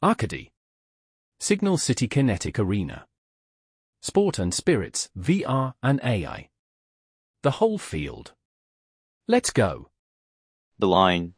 Arcady. Signal City Kinetic Arena. Sport and Spirits, VR and AI. The whole field. Let's go. The Line.